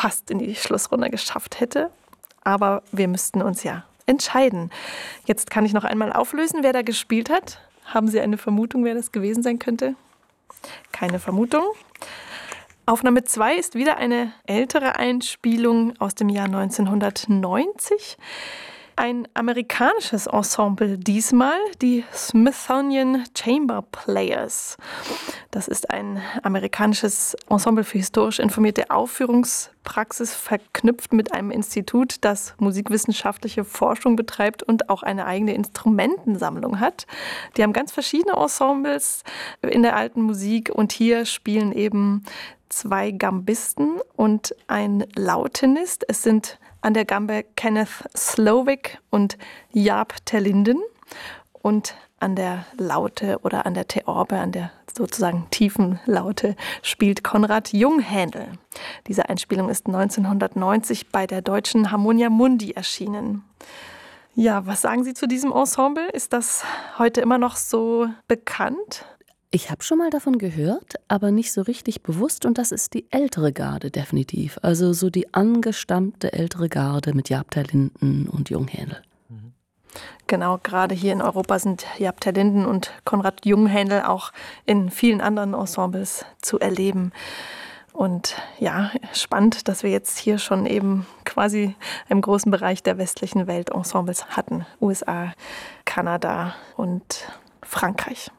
fast in die Schlussrunde geschafft hätte. Aber wir müssten uns ja entscheiden. Jetzt kann ich noch einmal auflösen, wer da gespielt hat. Haben Sie eine Vermutung, wer das gewesen sein könnte? Keine Vermutung. Aufnahme 2 ist wieder eine ältere Einspielung aus dem Jahr 1990. Ein amerikanisches Ensemble diesmal, die Smithsonian Chamber Players. Das ist ein amerikanisches Ensemble für historisch informierte Aufführungspraxis, verknüpft mit einem Institut, das musikwissenschaftliche Forschung betreibt und auch eine eigene Instrumentensammlung hat. Die haben ganz verschiedene Ensembles in der alten Musik und hier spielen eben 2 Gambisten und ein Lautenist. Es sind an der Gambe Kenneth Slovic und Jaap ter Linden und an der Laute oder an der Theorbe, an der sozusagen tiefen Laute spielt Konrad Junghändel. Diese Einspielung ist 1990 bei der Deutschen Harmonia Mundi erschienen. Ja, was sagen Sie zu diesem Ensemble? Ist das heute immer noch so bekannt? Ich habe schon mal davon gehört, aber nicht so richtig bewusst. Und das ist die ältere Garde definitiv. Also so die angestammte ältere Garde mit Jaap ter Linden und Junghändel. Genau, gerade hier in Europa sind Jaap ter Linden und Konrad Junghändel auch in vielen anderen Ensembles zu erleben. Und ja, spannend, dass wir jetzt hier schon eben quasi einen großen Bereich der westlichen Welt Ensembles hatten. USA, Kanada und Frankreich.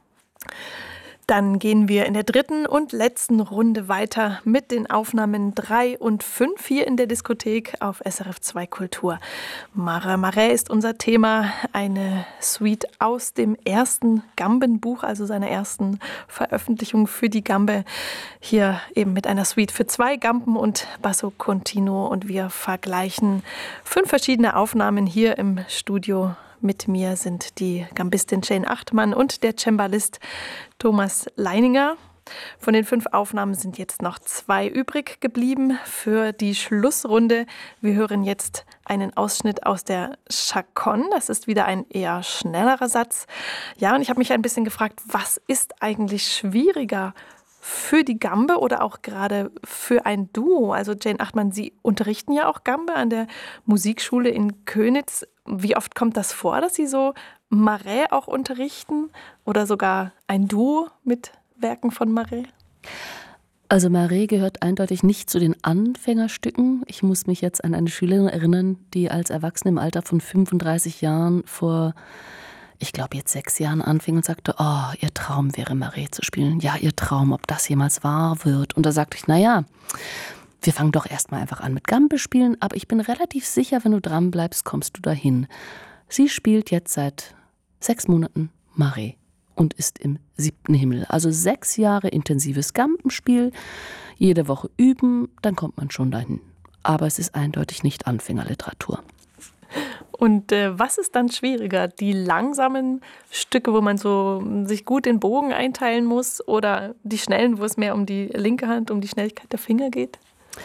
Dann gehen wir in der dritten und letzten Runde weiter mit den Aufnahmen 3 und 5 hier in der Diskothek auf SRF 2 Kultur. Mara Marais ist unser Thema, eine Suite aus dem ersten Gambenbuch, also seiner ersten Veröffentlichung für die Gambe. Hier eben mit einer Suite für 2 Gamben und Basso Continuo und wir vergleichen 5 verschiedene Aufnahmen hier im Studio. Mit mir sind die Gambistin Jane Achtmann und der Cembalist Thomas Leininger. Von den 5 Aufnahmen sind jetzt noch 2 übrig geblieben für die Schlussrunde. Wir hören jetzt einen Ausschnitt aus der Chaconne. Das ist wieder ein eher schnellerer Satz. Ja, und ich habe mich ein bisschen gefragt, was ist eigentlich schwieriger für die Gambe oder auch gerade für ein Duo? Also Jane Achtmann, Sie unterrichten ja auch Gambe an der Musikschule in Könitz. Wie oft kommt das vor, dass Sie so Marais auch unterrichten oder sogar ein Duo mit Werken von Marais? Also Marais gehört eindeutig nicht zu den Anfängerstücken. Ich muss mich jetzt an eine Schülerin erinnern, die als Erwachsene im Alter von 35 Jahren vor, ich glaube jetzt 6 Jahren anfing und sagte, oh, ihr Traum wäre Marais zu spielen. Ja, ihr Traum, ob das jemals wahr wird. Und da sagte ich, naja, wir fangen doch erstmal einfach an mit Gambe spielen, aber ich bin relativ sicher, wenn du dran bleibst, kommst du dahin. Sie spielt jetzt seit 6 Monaten Marais und ist im 7. Himmel. Also 6 Jahre intensives Gambenspiel, jede Woche üben, dann kommt man schon dahin. Aber es ist eindeutig nicht Anfängerliteratur. Und was ist dann schwieriger? Die langsamen Stücke, wo man so sich gut den Bogen einteilen muss, oder die schnellen, wo es mehr um die linke Hand, um die Schnelligkeit der Finger geht?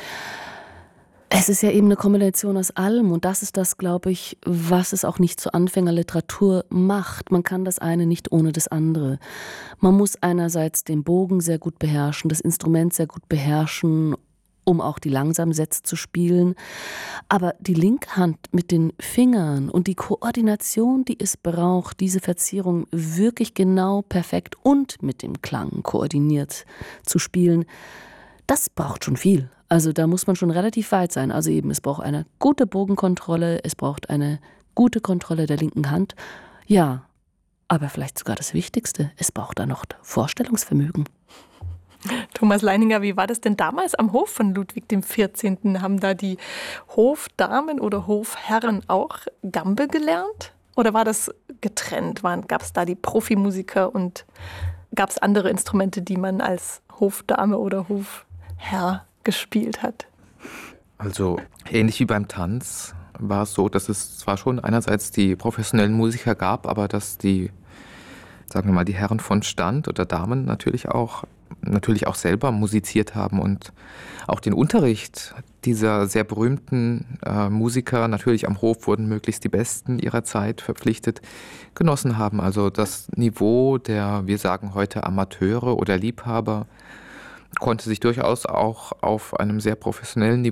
Es ist ja eben eine Kombination aus allem und das ist das, glaube ich, was es auch nicht zur Anfängerliteratur macht. Man kann das eine nicht ohne das andere. Man muss einerseits den Bogen sehr gut beherrschen, das Instrument sehr gut beherrschen, um auch die langsamen Sätze zu spielen. Aber die linke Hand mit den Fingern und die Koordination, die es braucht, diese Verzierung wirklich genau, perfekt und mit dem Klang koordiniert zu spielen, das braucht schon viel. Also da muss man schon relativ weit sein. Also eben, es braucht eine gute Bogenkontrolle, es braucht eine gute Kontrolle der linken Hand. Ja, aber vielleicht sogar das Wichtigste, es braucht da noch Vorstellungsvermögen. Thomas Leininger, wie war das denn damals am Hof von Ludwig XIV.? Haben da die Hofdamen oder Hofherren auch Gambe gelernt? Oder war das getrennt? Gab es da die Profimusiker und gab es andere Instrumente, die man als Hofdame oder Hofherr gespielt hat? Also ähnlich wie beim Tanz war es so, dass es zwar schon einerseits die professionellen Musiker gab, aber dass die, sagen wir mal, die Herren von Stand oder Damen natürlich auch selber musiziert haben und auch den Unterricht dieser sehr berühmten Musiker, natürlich am Hof wurden möglichst die Besten ihrer Zeit verpflichtet, genossen haben. Also das Niveau der, wir sagen heute Amateure oder Liebhaber, konnte sich durchaus auch auf einem sehr professionellen Niveau